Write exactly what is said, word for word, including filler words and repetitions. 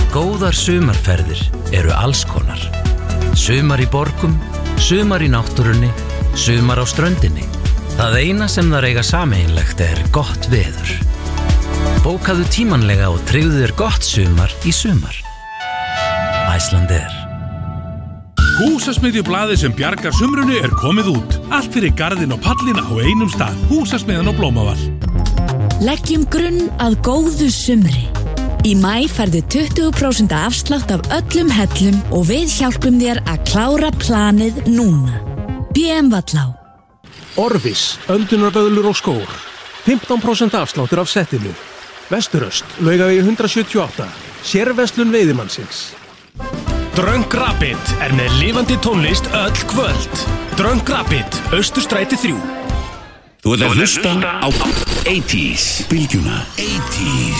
Góðar sumarferðir eru alls konar. Sumar í borgum, sumar í náttúrunni, sumar á ströndinni. Það eina sem þar eiga sameiginlegt er gott veður. Bókaðu tímanlega og tryggðu þér gott sumar í sumar. Icelandair. Húsasmiðjublaðið sem bjargar sumrunu er komið út. Allt fyrir garðinn og pallina á einum stað. Húsasmiðjan og Blómavall. Leggjum grunn að góðu sumri. Í maí færðu tuttugu prósent afslátt af öllum hellum og við hjálpum þér að klára planið núna. B M Vallá. Orvis, öndunarböðlur og skór. fimmtán prósent afsláttur af settinu. Vesturöst, Laugavegi hundrað sjötíu og átta. Sérverslun veiðimannsins. Drunk Rapid er með lifandi tónlist öll kvöld. Drunk Rapid, Austurstræti þrjú. Þú ert að hlusta á áttatíu, bylgjuna áttatíu.